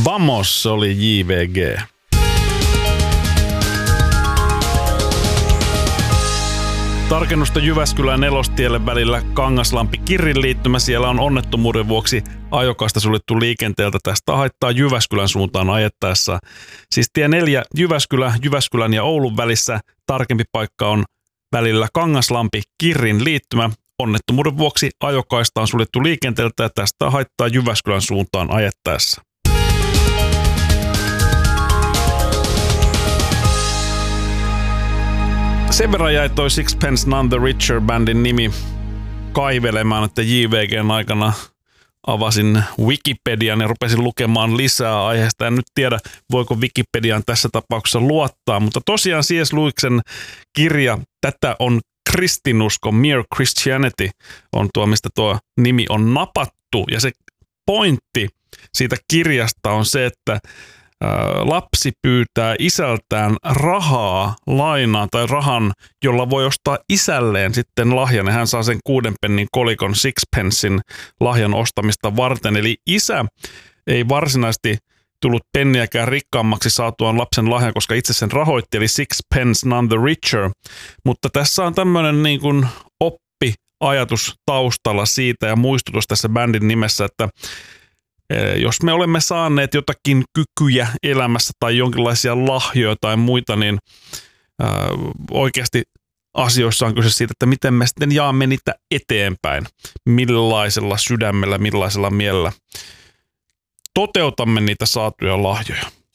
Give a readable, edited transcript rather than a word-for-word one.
Vamos oli JVG. Tarkennusta Jyväskylän Nelostielle välillä Kangaslampi-Kirrin liittymä. Siellä on onnettomuuden vuoksi ajokaista suljettu liikenteeltä. Tästä haittaa Jyväskylän suuntaan ajettaessa. Siis tie 4 Jyväskylän ja Oulun välissä. Tarkempi paikka on välillä Kangaslampi-Kirrin liittymä. Onnettomuuden vuoksi ajokaista on suljettu liikenteeltä ja tästä haittaa Jyväskylän suuntaan ajettaessa. Sen verran jäi toi Sixpence None the Richer -bändin nimi kaivelemaan, että JVGn aikana avasin Wikipedian ja rupesin lukemaan lisää aiheesta. En nyt tiedä, voiko Wikipedian tässä tapauksessa luottaa, mutta tosiaan C.S. Lewisin kirja Tätä on kristinusko, Mere Christianity, on tuo, mistä tuo nimi on napattu. Ja se pointti siitä kirjasta on se, että lapsi pyytää isältään rahaa, lainaa tai rahan, jolla voi ostaa isälleen sitten lahjan. Ja hän saa sen 6 pennin kolikon sixpensin lahjan ostamista varten. Eli isä ei varsinaisesti tullut penniäkään rikkaammaksi saatuaan lapsen lahjan, koska itse sen rahoitti, eli Sixpence None the Richer. Mutta tässä on tämmöinen niin kuin oppiajatus taustalla siitä ja muistutus tässä bändin nimessä, että jos me olemme saaneet jotakin kykyjä elämässä tai jonkinlaisia lahjoja tai muita, niin oikeasti asioissa on kyse siitä, että miten me sitten jaamme niitä eteenpäin, millaisella sydämellä, millaisella mielellä toteutamme niitä saatuja lahjoja.